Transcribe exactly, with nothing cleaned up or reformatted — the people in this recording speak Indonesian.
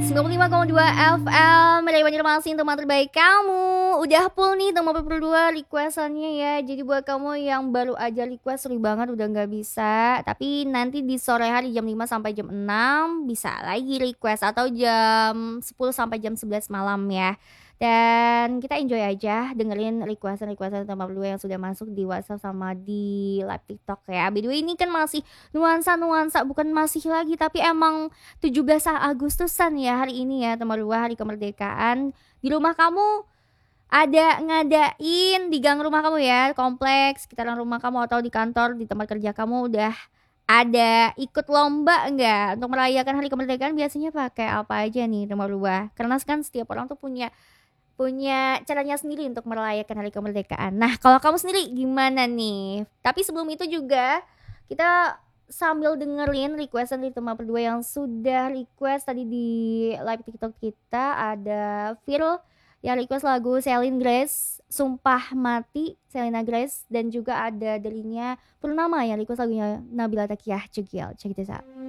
sembilan puluh lima koma dua F M dari Banjarmasin, teman terbaik kamu. Udah full nih teman berdua requestannya ya. Jadi buat kamu yang baru aja request, sorry banget udah gak bisa. Tapi nanti di sore hari jam lima sampai jam enam bisa lagi request. Atau jam sepuluh sampai jam sebelas malam ya. Dan kita enjoy aja dengerin requestan-requestan teman berdua yang sudah masuk di WhatsApp sama di live TikTok ya. By the way ini kan masih nuansa-nuansa, bukan masih lagi tapi emang tujuh belas Agustusan ya hari ini ya, teman berdua hari kemerdekaan. Di rumah kamu ada ngadain, di gang rumah kamu ya, kompleks, sekitaran rumah kamu atau di kantor, di tempat kerja kamu udah ada ikut lomba enggak untuk merayakan hari kemerdekaan? Biasanya pakai apa aja nih teman berdua? Karena kan setiap orang tuh punya punya caranya sendiri untuk merayakan hari kemerdekaan. Nah, kalau kamu sendiri gimana nih? Tapi sebelum itu juga kita sambil dengerin requestan dari teman berdua yang sudah request tadi di live TikTok kita. Ada Phil yang request lagu Celine Grace, Sumpah Mati, Selena Grace. Dan juga ada darinya Purnama yang request lagunya Nabila Takiyah Cegil. Check this out.